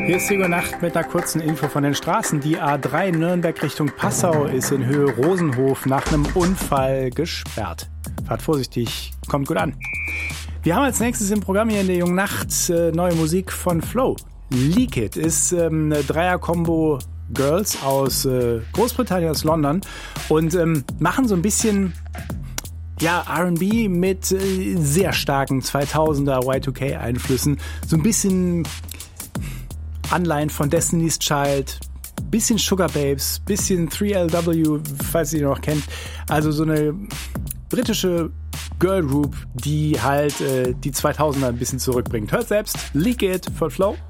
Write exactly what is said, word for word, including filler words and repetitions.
Hier ist die Nacht mit einer kurzen Info von den Straßen. Die A drei Nürnberg Richtung Passau ist in Höhe Rosenhof nach einem Unfall gesperrt. Fahrt vorsichtig, kommt gut an. Wir haben als nächstes im Programm hier in der jungen Nacht äh, neue Musik von Flow. Leak It ist ähm, eine Dreier-Kombo Girls aus äh, Großbritannien, aus London und ähm, machen so ein bisschen ja, R and B mit äh, sehr starken zweitausender Y zwei K Einflüssen. So ein bisschen Anleihen von Destiny's Child, bisschen Sugar Babes, bisschen drei L W, falls ihr die noch kennt. Also so eine britische Girl Group, die halt äh, die zweitausender ein bisschen zurückbringt. Hört selbst, Leak It von Flow.